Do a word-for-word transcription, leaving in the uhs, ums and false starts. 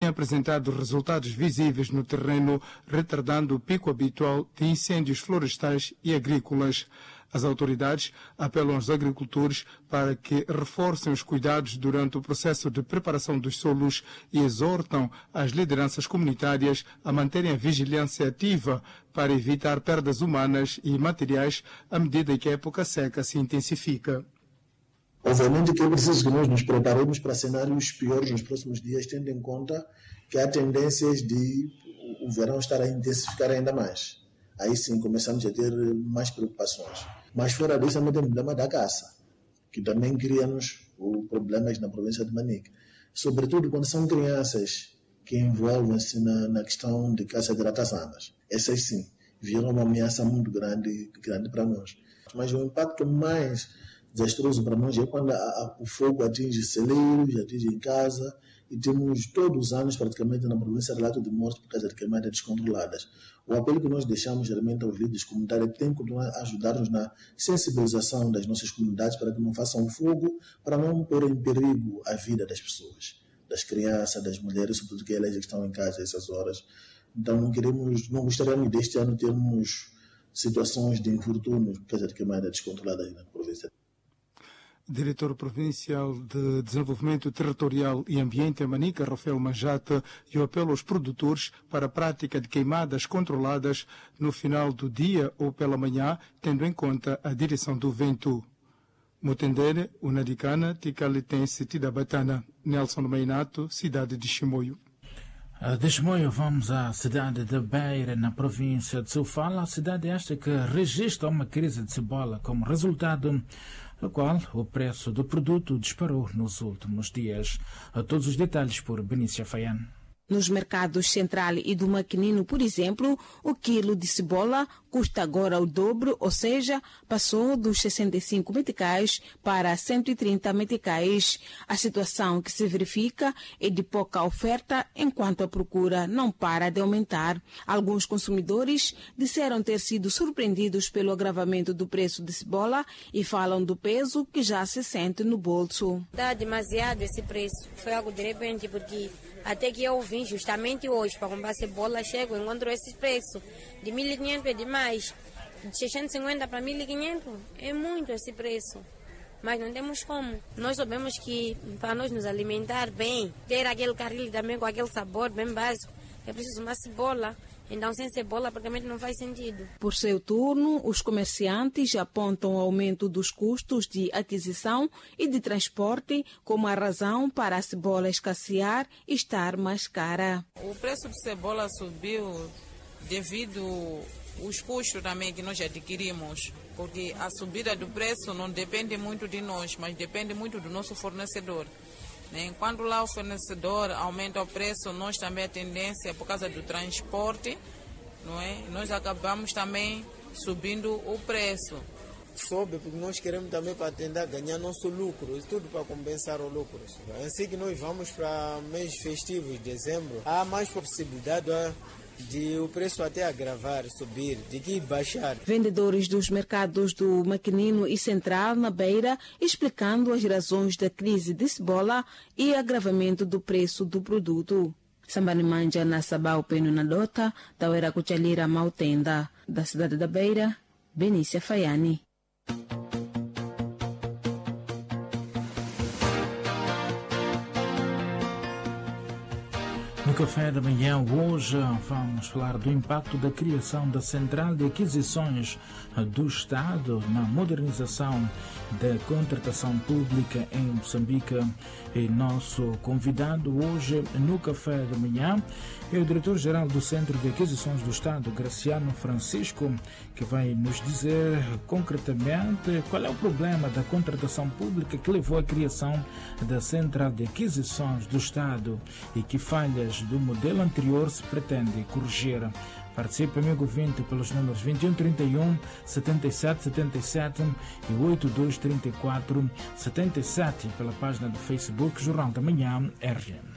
tem apresentado resultados visíveis no terreno, retardando o pico habitual de incêndios florestais e agrícolas. As autoridades apelam aos agricultores para que reforcem os cuidados durante o processo de preparação dos solos e exortam as lideranças comunitárias a manterem a vigilância ativa para evitar perdas humanas e materiais à medida que a época seca se intensifica. Obviamente que é preciso que nós nos preparemos para cenários piores nos próximos dias, tendo em conta que há tendências de o verão estar a intensificar ainda mais. Aí sim começamos a ter mais preocupações. Mas fora disso também tem o problema da caça, que também cria-nos problemas na província de Manique. Sobretudo quando são crianças que envolvem-se na, na questão de caça de ratazanas. Essas sim, viram uma ameaça muito grande, grande para nós. Mas o impacto mais desastroso para nós é quando a, a, o fogo atinge celeiros, atinge em casa, e temos todos os anos praticamente na província relato de morte por causa de queimadas descontroladas. O apelo que nós deixamos realmente aos líderes comunitários é que tem que continuar a ajudar-nos na sensibilização das nossas comunidades para que não façam fogo, para não pôr em perigo a vida das pessoas, das crianças, das mulheres, sobretudo que elas estão em casa a essas horas. Então não queremos, não gostaríamos deste ano termos situações de infortúnios por causa de queimadas descontroladas na província. Diretor Provincial de Desenvolvimento Territorial e Ambiente em Manica, Rafael Manjate, e o apelo aos produtores para a prática de queimadas controladas no final do dia ou pela manhã, tendo em conta a direção do vento. Mutendere, Unadicana, Ticalitense, Tidabatana, Nelson Meinato, cidade de Chimoio. De Chimoio vamos à cidade de Beira, na província de Sofala, a cidade esta que registra uma crise de cebola como resultado do qual o preço do produto disparou nos últimos dias. A todos os detalhes por Benícia Faian. Nos mercados Central e do Maquinino, por exemplo, o quilo de cebola custa agora o dobro, ou seja, passou dos sessenta e cinco meticais para cento e trinta meticais. A situação que se verifica é de pouca oferta, enquanto a procura não para de aumentar. Alguns consumidores disseram ter sido surpreendidos pelo agravamento do preço de cebola e falam do peso que já se sente no bolso. Dá demasiado esse preço. Foi algo de repente, porque até que eu vim justamente hoje para comprar cebola, chego e encontro esse preço. De mil e quinhentos é demais. De seiscentos e cinquenta para mil e quinhentos é muito esse preço. Mas não temos como. Nós sabemos que para nós nos alimentar bem, ter aquele caril também com aquele sabor bem básico, é preciso uma cebola. Então, sem cebola, praticamente não faz sentido. Por seu turno, os comerciantes apontam o aumento dos custos de aquisição e de transporte como a razão para a cebola escassear e estar mais cara. O preço de cebola subiu devido aos custos também que nós adquirimos, porque a subida do preço não depende muito de nós, mas depende muito do nosso fornecedor. Enquanto lá o fornecedor aumenta o preço, nós também a tendência é por causa do transporte, não é? Nós acabamos também subindo o preço. Sobe porque nós queremos também para tentar ganhar nosso lucro, isso tudo para compensar o lucro. Assim que nós vamos para mês festivo de dezembro, há mais possibilidade de o preço até agravar, subir, de que baixar. Vendedores dos mercados do Maquinino e Central na Beira explicando as razões da crise de cebola e agravamento do preço do produto. Sambani Manja na Sabau Peno na Dota, Tauera Cuchalira Mautenda, da cidade da Beira, Benícia Faiani. No café da manhã hoje vamos falar do impacto da criação da Central de Aquisições do Estado na modernização da contratação pública em Moçambique. E nosso convidado hoje no café da manhã é o diretor-geral do Centro de Aquisições do Estado, Graciano Francisco, que vai nos dizer concretamente qual é o problema da contratação pública que levou à criação da Central de Aquisições do Estado e que falhas do modelo anterior se pretende corrigir. Participe, amigo ouvinte, pelos números vinte e um, trinta e um, setenta e sete, setenta e sete e oitenta e dois, trinta e quatro, setenta e sete, pela página do Facebook Jornal da Manhã R G.